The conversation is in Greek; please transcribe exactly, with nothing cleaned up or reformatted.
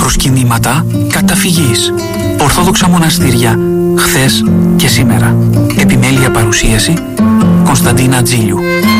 Προσκυνήματα καταφυγής. Ορθόδοξα μοναστήρια χθες και σήμερα. Επιμέλεια παρουσίαση Κωνσταντίνα Τζίλιου.